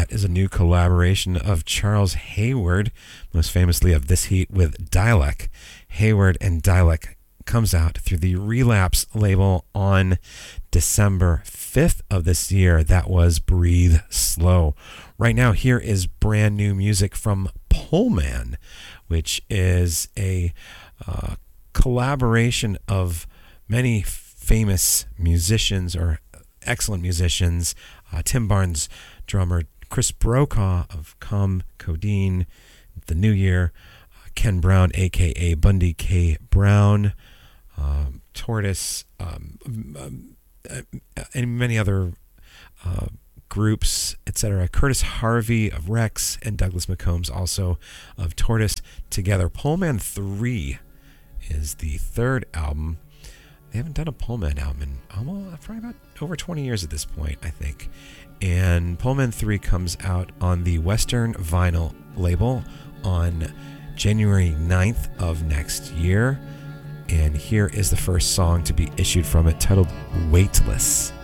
That is a new collaboration of Charles Hayward, most famously of This Heat, with Dialek. Hayward and Dialek comes out through the Relapse label on December 5th of this year. That was Breathe Slow. Right now, here is brand new music from Poleman, which is a collaboration of many famous musicians or excellent musicians. Tim Barnes, drummer, Chris Brokaw of Come Codeine, The New Year, Ken Brown, a.k.a. Bundy K. Brown, Tortoise, and many other groups, etc. Curtis Harvey of Rex and Douglas McCombs, also of Tortoise, together. Poleman 3 is the third album. They haven't done a Poleman album in probably about over 20 years at this point, I think. And Poleman 3 comes out on the Western Vinyl label on January 9th of next year. And here is the first song to be issued from it, titled Weightless.